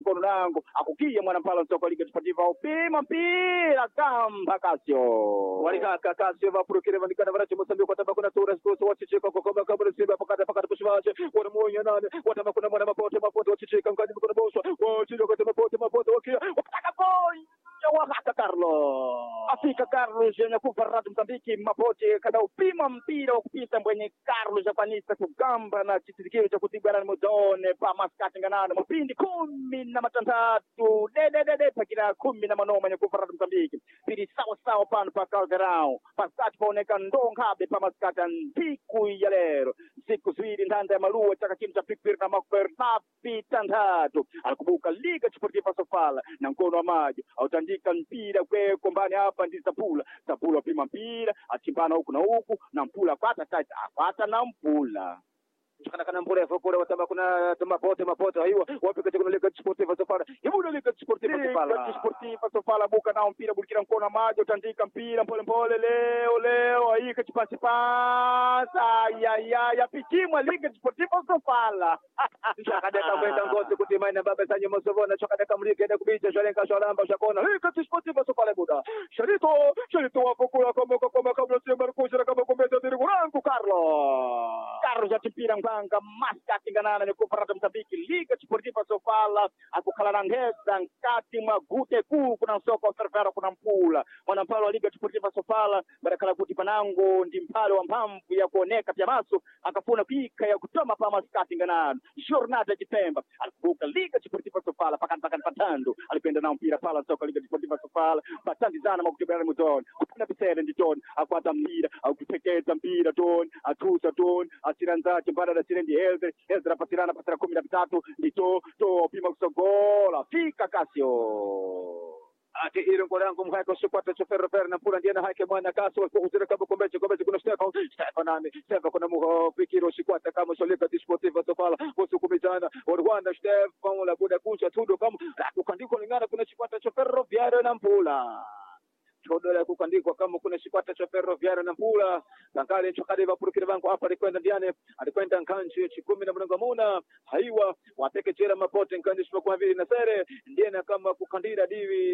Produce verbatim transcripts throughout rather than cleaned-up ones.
mkono nangu akukia mwana mpala soko Liga Desportiva upima mpira Gamba Casio walikaka Casio vapurukire vandikana varachi Mozambique watamba kuna tura sikoso wachichika kokoma kabla simba pakata pakata kushivache wana moyo nane watamba kuna mwana mapote mapote wachichika mkadi mkono boswa wachichika kwa mapote mapote wakia wataka boy wakaka Carlos afika Carlos yenye kufaratu Mozambique mapote kada upima mpira wa kupita mbwenye Carlos Japanisa kugamba na chitikio cha kutigana modone pa maskati nganana mapindi kumi na matandatu de de de de pakira kumi na manoma yenye kufaratu Mozambique pili sawa sawa pano pa Calderão pasati paoneka ndongabe pa maskati antiku ya lero siku zwiri ndanda ya maluwa chaka kimu cha pikpiri na makwer napi tandatu alikubuka Liga Desportiva Sofala na mkono wa maji autandika mpira kwe kombani hapa ndi Zapula Zapula pima mpira atimbana huku na huku na mpula kwata tata akwata na mpula kana kana mpula fokore watamba kuna mapote mapote hiyo wapi katika kuna Liga Desportiva Sofala hiyo ndio Liga Desportiva Sofala Liga Desportiva Sofala buka na mpira bulikira mkono maji utandika mpira pole pole leo leo hii kachipasi pasa ya ya ya pichimwa Liga Desportiva Sofala shakadeka kwenda ngozi kutimaina baba sanye mosovona shakadeka mlike enda kubicha shalenga shalamba shakona Liga Desportiva Sofala buda sharito sharito wapokula kama kama kabla simba kushira kama kumeta dirigu rangu Carlos Carlos atipira mpanga maskati nganana ni kufarata Mozambique Liga Desportiva Sofala akukala na ngeza nkati magute kuu kuna soko servera kuna mpula mwana mpalo wa Liga Desportiva Sofala barakala kuti panango ndi mpalo wa mpamvu ya kuoneka pia maso akafuna pika ya kutoma pa maskati nganana Jornada Chipemba alikubuka Liga Desportiva Sofala pakati pakati patando alipenda na mpira pala soko Liga Desportiva Sofala patandi zana makutibana mudon kuna pisere ndi ton akwata mpira au kutekeza mpira ton atusa ton asiranza chimbara da sirendi Elder Elder patirana patira kumi na bitatu ndito to pima kusogola fika Casio ati ile ngorangu mhaiko supata chofero per na pula ndiana haike mwana Casio kuzira kama kombeche kombeche kuna Stefan Stefan nani Stefan kuna muho pikiro sikwata kama Liga Desportiva Sofala bosu kumitana Rwanda Stefan la buda kucha tudo kama kukandiko lingana kuna sikwata chofero viaro na mpula chodola kukandikwa kama kuna sikwata cha Ferroviario na mpula ngankale chokade vapurukire vangu hapa alikwenda ndiane alikwenda nkanchi chikumi na mlango muna haiwa wapeke chera mapote nkanchi kwa vile na sere ndiane kama kukandira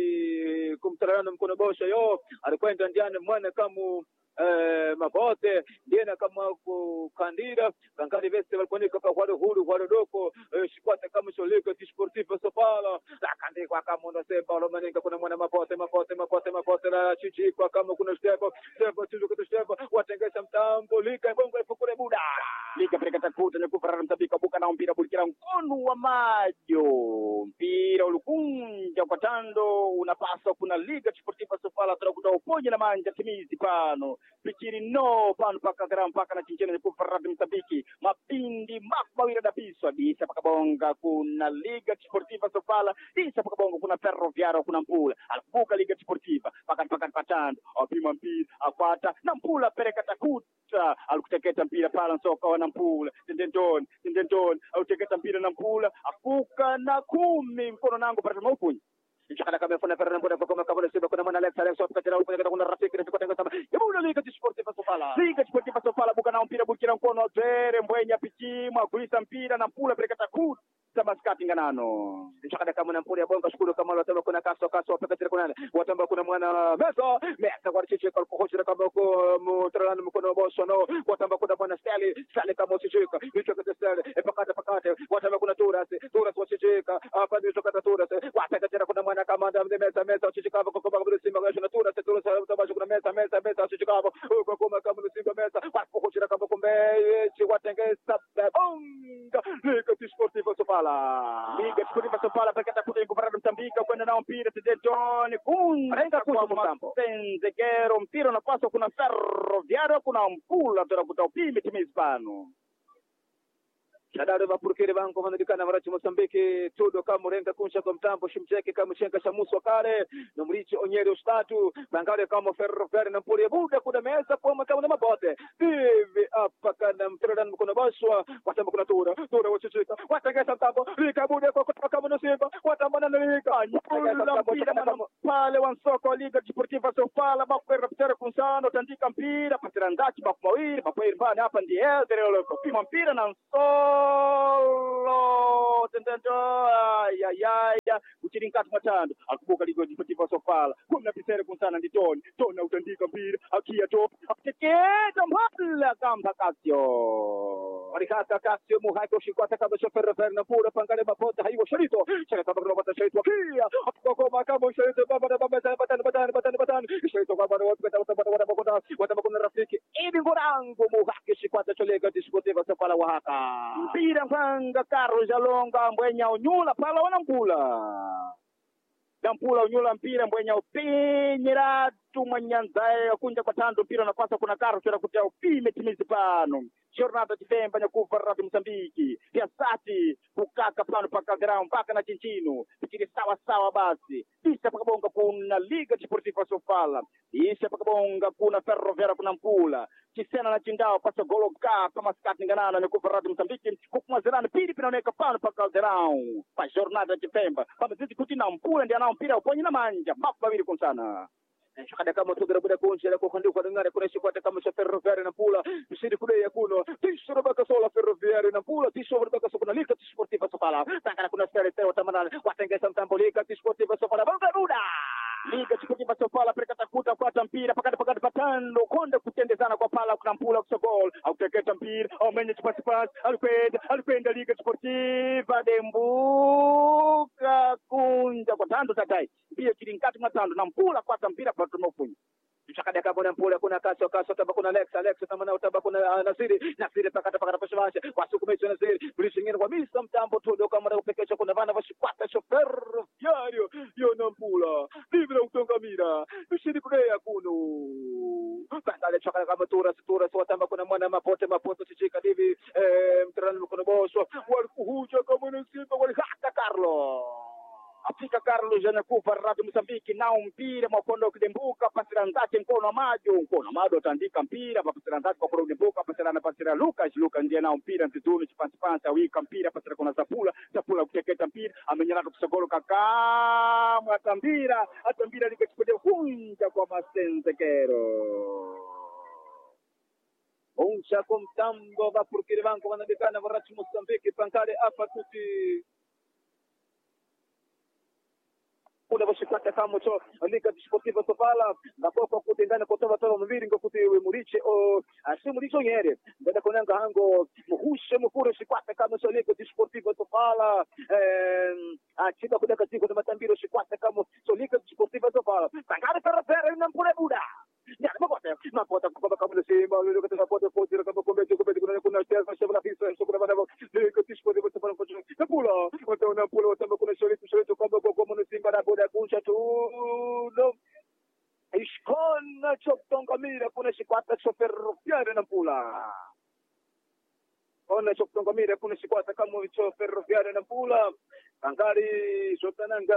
divi kumtarana mkono bosha yo alikwenda ndiane mwana kama eh mapote ndiana kama kukandira kankali veste walikonika kwa wale huru wale doko sikwata kama Liga Desportiva Sofala akandikwa kama ndo semba lomanika kuna mwana mapote mapote mapote mapote la chichi kwa kama kuna Stefan Stefan tuzo kwa Stefan watengeza mtambo Liga bongo ifukure buda Liga prekata kuta na kufarara Mozambique buka na mpira bulikira mkono wa majo mpira ulikunja kwa tando unapaswa kuna Liga Desportiva Sofala tutakuta upoje na manja timizi pano pikiri no pano paka gram paka na chinchene kufarara Mozambique mapindi makbawira da piswa bisa pakabonga kuna Liga Desportiva Sofala bisa pakabonga kuna Ferroviario kuna mpula alikubuka Liga Desportiva paka paka patando apima mpira akwata na mpula perekata kuta alikuteketa mpira pala soka wana mpula tendendon tendendon auteketa mpira na mpula afuka na kumi mkono nangu pata maupunyi Chakada kama funa Fernando kwa kama kama sema kuna mwana Alex Alex wakati na kuna kuna rafiki na tukotenga sama hebu ndio Liga Desportiva Sofala Liga Desportiva Sofala buka na mpira bukira mkono tere mbwenya pichimwa kulisa mpira na mpula perekata kuta maskati nganano chakada kama na mpira bonga shukuru kama watamba kuna kaso kaso pekatira kuna watamba kuna mwana Mesa Mesa kwa chiche kwa kuhoshira kama kwa mutrana mkono boso no watamba kuna mwana Stali Stali kama chicheka hicho kata Stali epakata pakate watamba kuna Turasi Turasi wachicheka hapa ndio kata Turasi wataka kuna mwana kama ndio Mesa Mesa chicheka kwa kwa kwa Simba kwa Turasi Turasi watamba kuna Mesa Mesa Mesa chicheka kwa kwa kama Simba Mesa kwa kuhoshira kama kumbe chi watengeza bonga Liga Desportiva Sofala Liga Desportiva Sofala pekata kuta kufarara Mozambique kwenda nao mpira tedetoni kunga kwa mtambo Senzegero mpira unapaswa kuna Ferroviario kuna mpula tutakuta upime timizi pano Shadare vapurukire vangu vanadikana varachi Mozambique tudo kama murenga kunsha kwa mtambo shimcheke kama mshenga shamuso kale no mrichi onyeri ostatu bangale kama Ferroviario na mpuri buda kuna mesa kwa kama na mabote hivi hapa kana mtrana mkono baswa watamba kuna tura tura wachichika watangesa mtambo Liga buda kwa kama na Simba watamba na Liga mpira pale wansoko Liga Desportiva Sofala bakwera ptera kunsano tandika mpira patira ndaki bakumawiri bakwera mbani hapa ndiye Elder pima mpira na so Solo, tentendo, ay, ay, ay. Kisha kuchirinkati matando akubuka ligo Desportivo Sofala kuna pisere kunsana ndi Tony Tony utandika mpira akia top ateketa mbala kamba Casio walikaka Casio muhako shikwata kama shofera ferna pura pangale mapota haiwo sharito sharito baba baba sharito kia akoko makamo sharito baba baba baba batani batani batani batani sharito baba baba baba baba baba baba baba baba rafiki ili ngorango muhako shikwata cholega Desportivo Sofala wahaka mpira mpanga Carlos Jalonga mbwenya unyula pala wana mpula Dampula unyula mpira mbwenya upenyera tumanyanzae kunja kwa tando mpira nafasa kuna Carlos era kutia upime timizi pano Jornada Chipemba nyakuva radi Msambiki pia sati kukaka pano paka ground mpaka na chinchino pikiri sawa sawa basi isha pakabonga kuna Liga Desportivo Sofala isha pakabonga kuna Ferroviária kuna Mpula Chisena na Chindao pasa golo ka kama skati nganana nyakuva radi Msambiki kukumazirani pili pinaoneka pano paka ground pa Jornada Chipemba pama zizi kutina Mpula ndi anao mpira uponyi na manja mapu bawili kunsana Shakada kama tudera buda kunche la kukhandi kwa ngare kuna shikwata kama cha Ferroviária na Mpula bisidi kule ya kuno tisho baka sola Ferroviária na Mpula tisho baka sokuna Liga Desportivo Sofala takana kuna sere sere tamana watengeza mtambo Liga Desportivo Sofala banga buda Liga Desportivo Sofala pereka kuta kwa mpira pakati pakati patando konde kutendezana kwa pala kuna Mpula kwa gol au teketa mpira au menye chipasi pasi alikwenda alikwenda Liga Desportiva dembuka kunja kwa tando tatai pia kilinkati matando na Mpula kwa mpira kwa tunofunyi Shakada kabona Mpula kuna Casio Casio taba kuna Alex Alex tamana utaba kuna Nasiri Nasiri pakata pakata pashawache wasukumesha Nasiri kulishingina kwa misa mtambo todo kama upekesha kuna vana vashikwata shofer yario yo na Mpula libra utongamira bishiri kuleya kuno bandale chakala kama tura tura swatamba kuna mwana mapote mapoto chichika divi eh mtrano kuna boso walikuhuja kama Simba walihata Carlo Afrika Carlos anakufa radi Msambiki nao mpira makondo kidembuka pasira nzake mkono majo mkono majo tandika mpira pasira nzake kwa kudembuka pasira na pasira Lucas Lucas ndiye nao mpira ntizuni chipansi pansi awika mpira pasira kuna Zapula Zapula kuteketa mpira amenyana kusogolo kakamu atambira atambira likachipode hunja kwa Masenzekero Uncha kwa mtambo vapurukiri vangu wanabikana varachi Msambiki pankale apa tuti kuna vashikata kama cho Liga Desportivo Sofala na kwa kutengana kutoa toa mbili ngokuti Muriche o asi Muriche nyere ndada kunanga hango muhushe mukure shikwata kama cho Liga Desportivo Sofala eh achika kudaka tiko na matambiro shikwata kama cho Liga Desportivo Sofala tangare Ferroviária na Mpula buda ya mabota mabota kwa kama Simba leo katika pote pote kama kombe kombe kuna kuna tena shabana fisa sokuna bana Liga Desportivo Sofala kwa Mpula wataona Mpula watamba kuna shiriki shiriki kama kwa kwa Simba na boda kuncha tu no ishkona choktongamira kuna shikwata cho Ferroviária na Mpula ona choktongamira kuna shikwata kama cho Ferroviária na Mpula angari sotananga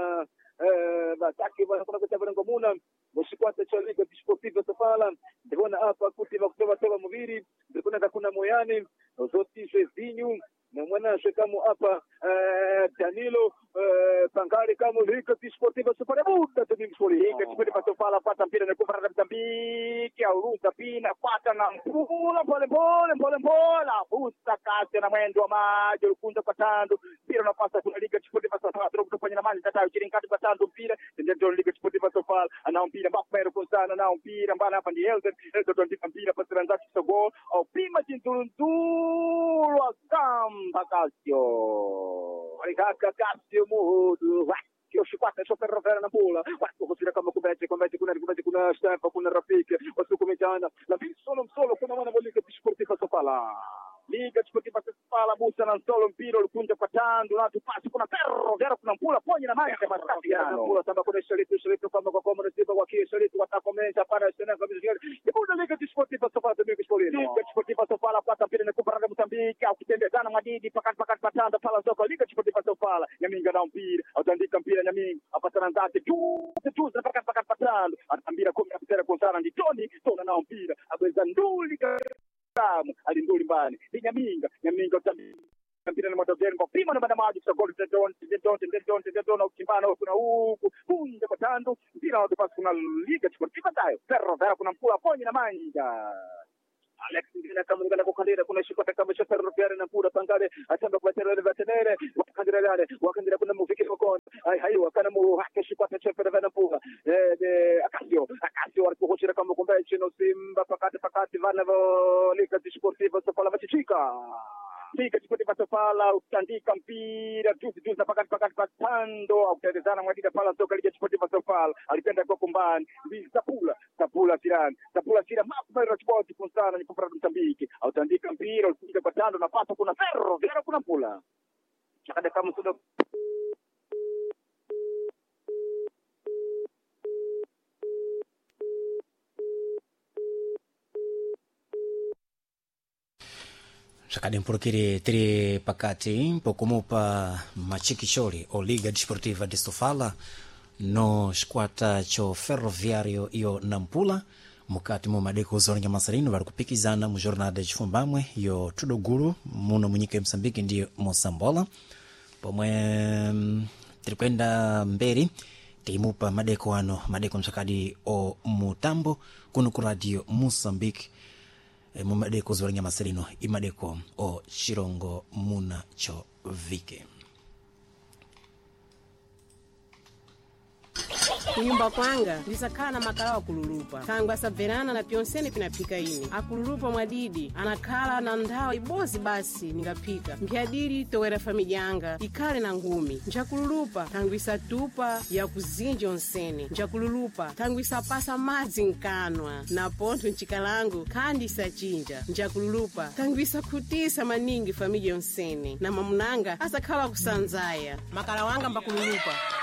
eh bataki bana kuna kutabana komuna Msikwata cha Liga Desportivo Sofala ndivona hapa kuti vakutoa toa mviri ndivona kuna moyani zoti zezinyu na mwana shekamu hapa Danilo Pangari kama Liga Desportivo Sofala buda tumimsoli Liga Desportivo Sofala pata mpira na kufara Mozambique auruza pina pata na Mpula pole pole pole pole busta kasi na mwendo wa maji ukunja kwa tando mpira unapasa kuna Liga Desportivo Sofala ndio kufanya na mali tata uchiringati kwa tando mpira ndio Liga Desportivo Sofala ana mpira mbapero kusana na mpira mbana hapa ndi Elton Elton ndio mpira kwa transaction so goal au pima chinturunduru agamba Casio walikaka Casio muhudu kio shikwata cho Ferroviária na Mpula watu kusira kama kubete kubete kuna kubete kuna Stampa kuna Rafiki watu kumejana la solo solo kuna mwana Liga Desportivo Sofala Liga Desportivo Sofala busa na solo mpira ulikunja kwa tando na tupasi kuna Ferroviária kuna Mpula ponye na maji kama Tafiano Mpula samba kuna shiriki shiriki kama kwa kama Simba kwa kile shiriki watakomesha para sana kama vile kuna Liga Desportivo Sofala Liga Desportivo Sofala pata mpira na kupara Mozambique au kitendezana madidi pakati pakati patanda pala soko Liga Desportivo Sofala Nyaminga na mpira autandika mpira Nyaminga apatana zake tu tu pakati pakati patanda atambira kumi na kusana ndi Tony tona na mpira abweza nduli kamu alinduli mbani Nyaminga Nyaminga utambira mpira na matokeo kwa prima na maji kwa goal don don don don don ukimbana kuna huku punja kwa tando mpira utapasa kuna Liga Desportivo tayo Ferroviária kuna Mpula ponye na manja Alex ngina kama ngana kukandira kuna shikwata kama cha Ferroviária na Mpula pangale atamba kwa terere vetenere wakandira yale wakandira kuna mufiki kwa hai hai wakana mu hakeshi kwa chefe na pula eh Akasio Akasio alikuhoshira kama kumbe chino Simba pakati pakati vana vo Liga Desportiva Sofala Vachika Liga Desportiva Sofala utandika mpira juzi juzi na pakati pakati patando au kuelezana mwadida pala soka Liga Desportiva Sofala alipenda kwa kumbani Sapula Sapula Siran Sapula Siran mapema sport kunsana ni kupata Msambiki au tandika mpira ulifunga patando na pato kuna ferro vile kuna pula chakada kama sudo Shakadem porkiri tri pakati pokumupa machikishori o Liga Desportiva de Sofala no squata cho ferroviario io Nampula mukati mu madeko zona Nyamasarino bari kupikizana mu jornada de Chifumbamwe yo Tudoguru muno munyike Msambiki ndi Mosambola pomwe trikwenda mberi timupa madeko ano madeko mshakadi o mutambo kuno ku radio Mosambiki e, mu madeko zona Nyamasarino imadeko o Chirongo muna cho vike Kunyumba kwanga lisakana na makala wa kululupa tangu asaverana na pionseni pinapika ini akululupa mwadidi anakala na ndao ibozi basi nikapika nkiadiri towera familia yanga ikale na ngumi nchakululupa tangu isatupa ya kuzinji onseni nchakululupa tangu isapasa madzi nkanwa na ponto nchikalangu kandi isachinja nchakululupa tangu isakutisa maningi familia onseni na mamunanga asakala kusanzaya makala wanga mbakululupa